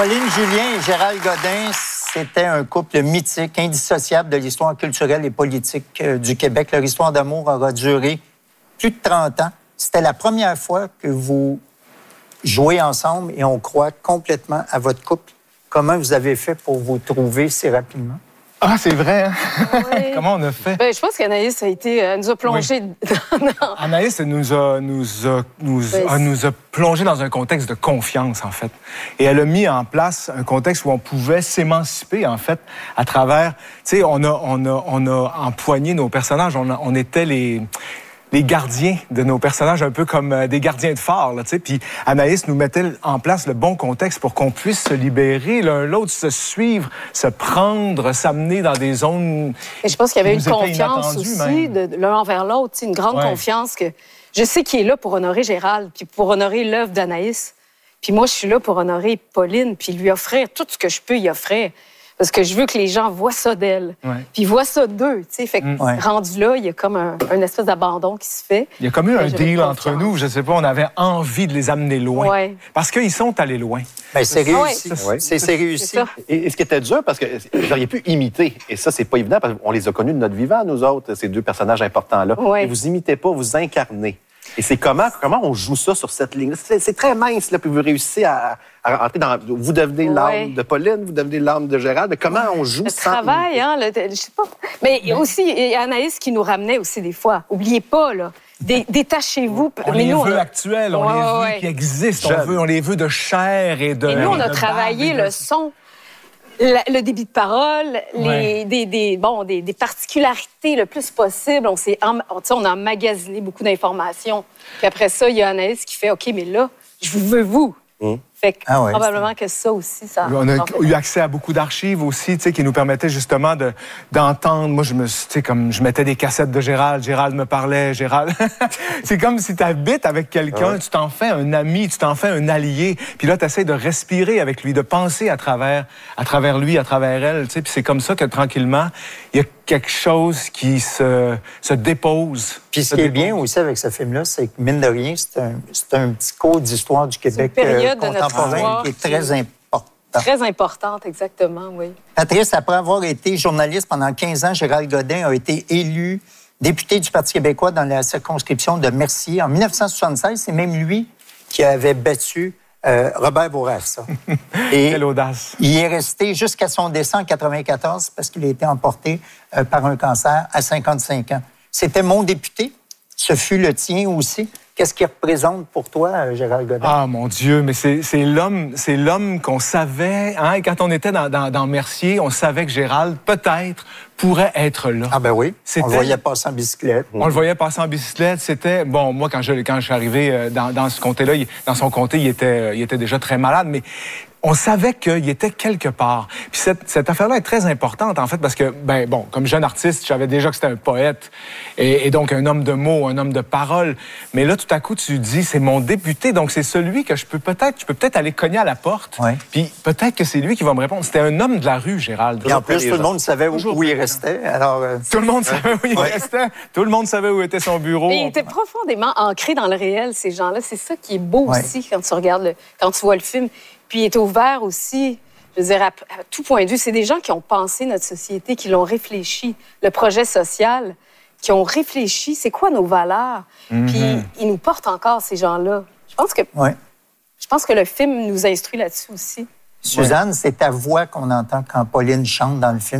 Pauline Julien et Gérald Godin, c'était un couple mythique, indissociable de l'histoire culturelle et politique du Québec. Leur histoire d'amour aura duré plus de 30 ans. C'était la première fois que vous jouez ensemble et on croit complètement à votre couple. Comment vous avez fait pour vous trouver si rapidement? Ah, c'est vrai, hein? Oui. Comment on a fait? Ben, je pense qu'Anaïs nous a plongé dans... Anaïs nous a plongé dans un contexte de confiance, en fait. Et elle a mis en place un contexte où on pouvait s'émanciper, en fait, à travers... Tu sais, on a empoigné nos personnages. On était les gardiens de nos personnages, un peu comme des gardiens de phare, là, tu sais. Puis Anaïs nous mettait en place le bon contexte pour qu'on puisse se libérer l'un l'autre, se suivre, se prendre, s'amener dans des zones. Et je pense qu'il y avait une confiance aussi de l'un envers l'autre, une grande confiance que je sais qu'il est là pour honorer Gérald, puis pour honorer l'œuvre d'Anaïs. Puis moi, je suis là pour honorer Pauline, puis lui offrir tout ce que je peux y offrir. Parce que je veux que les gens voient ça d'elle, puis voient ça d'eux, tu sais. Fait que rendu là, il y a comme un espèce d'abandon qui se fait. Il y a comme eu un deal entre nous, je sais pas, on avait envie de les amener loin. Ouais. Parce qu'ils sont allés loin. Bien, c'est réussi. C'est réussi. Et ce qui était dur, parce que vous auriez pu imiter, et ça, c'est pas évident, parce qu'on les a connus de notre vivant, nous autres, ces deux personnages importants-là. Ouais. Et vous imitez pas, vous incarnez. Et c'est comment on joue ça sur cette ligne? C'est très mince, là, puis vous réussissez à rentrer dans... Vous devenez l'âme de Pauline, vous devenez l'âme de Gérald. Mais comment on joue ça? Le travail, hein, je sais pas. Mais aussi, il y a Anaïs qui nous ramenait aussi des fois. Oubliez pas, là. Détachez-vous. On les veut actuels, on les veut qui existent, on les veut de chair et de... Et nous, on a travaillé le son, le débit de parole, des particularités le plus possible. On a emmagasiné beaucoup d'informations. Puis après ça, il y a Anaïs qui fait « OK, mais là, je veux vous. » Fait que probablement que ça aussi, ça... On a eu accès à beaucoup d'archives aussi, tu sais, qui nous permettaient justement d'entendre. Moi, je mettais des cassettes de Gérald me parlait, Gérald... C'est comme si tu habites avec quelqu'un, tu t'en fais un ami, tu t'en fais un allié, puis là, tu essaies de respirer avec lui, de penser à travers lui, à travers elle, tu sais, puis c'est comme ça que, tranquillement, il y a quelque chose qui se dépose. Puis ce qui est bien aussi avec ce film-là, c'est que, mine de rien, c'est un petit cours d'histoire du Québec contemporain qui est très important. Très importante, exactement, oui. Patrice, après avoir été journaliste pendant 15 ans, Gérald Godin a été élu député du Parti québécois dans la circonscription de Mercier. En 1976, c'est même lui qui avait battu Robert Bourassa. Quelle audace! Il est resté jusqu'à son décès en 1994 parce qu'il a été emporté par un cancer à 55 ans. C'était mon député. Ce fut le tien aussi. Qu'est-ce qu'il représente pour toi, Gérald Godin? Ah, mon Dieu, mais c'est l'homme qu'on savait. Hein? Et quand on était dans Mercier, on savait que Gérald, peut-être, pourrait être là. Ah ben oui, on le voyait passer en bicyclette. On le voyait passer en bicyclette. C'était... Bon, moi, quand je suis arrivé dans ce comté-là, dans son comté, il était déjà très malade, mais... On savait qu'il était quelque part. Puis cette affaire-là est très importante, en fait, parce que, comme jeune artiste, je savais déjà que c'était un poète et donc un homme de mots, un homme de parole. Mais là, tout à coup, tu dis, c'est mon député, donc c'est celui que je peux peut-être aller cogner à la porte. Ouais. Puis peut-être que c'est lui qui va me répondre. C'était un homme de la rue, Gérald. Et en plus, tout le monde savait où il restait. Alors, tout le monde savait où il restait. Tout le monde savait où était son bureau. Et il était profondément ancré dans le réel, ces gens-là. C'est ça qui est beau aussi quand tu regardes, quand tu vois le film. Puis il est ouvert aussi, je veux dire, à tout point de vue. C'est des gens qui ont pensé notre société, qui l'ont réfléchi, le projet social, qui ont réfléchi, c'est quoi nos valeurs. Puis ils nous portent encore, ces gens-là. Je pense que le film nous instruit là-dessus aussi. Suzanne, c'est ta voix qu'on entend quand Pauline chante dans le film.